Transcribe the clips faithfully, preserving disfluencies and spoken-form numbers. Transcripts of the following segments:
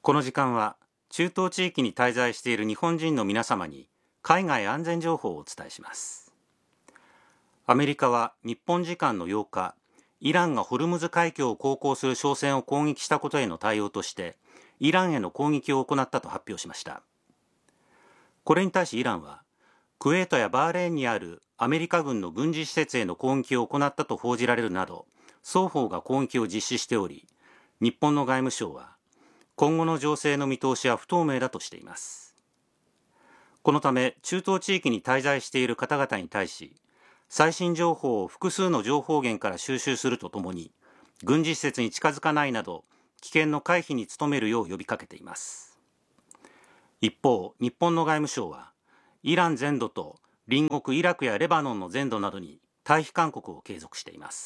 この時間は中東地域に滞在している日本人の皆様に海外安全情報をお伝えします。アメリカは日本時間のようか、イランがホルムズ海峡を航行する商船を攻撃したことへの対応としてイランへの攻撃を行ったと発表しました。これに対しイランはクウェートやバーレーンにあるアメリカ軍の軍事施設への攻撃を行ったと報じられるなど、双方が攻撃を実施しており、日本の外務省は今後の情勢の見通しは不透明だとしています。このため中東地域に滞在している方々に対し、最新情報を複数の情報源から収集するとともに、軍事施設に近づかないなど危険の回避に努めるよう呼びかけています。一方、日本の外務省はイラン全土と隣国イラクやレバノンの全土などに退避勧告を継続しています。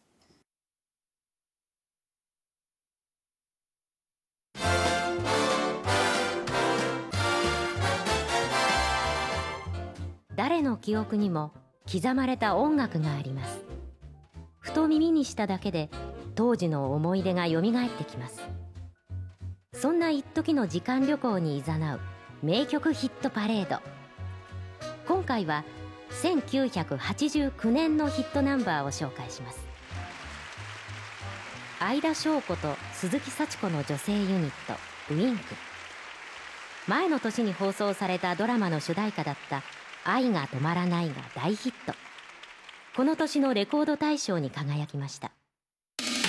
誰の記憶にも刻まれた音楽があります。ふと耳にしただけで当時の思い出がよみがえってきます。そんな一時の時間旅行にいざなう名曲ヒットパレード。今回はせんきゅうひゃくはちじゅうきゅうねんのヒットナンバーを紹介します。相田翔子と鈴木幸子の女性ユニットウインク。前の年に放送されたドラマの主題歌だった愛が止まらないが大ヒット。この年のレコード大賞に輝きました。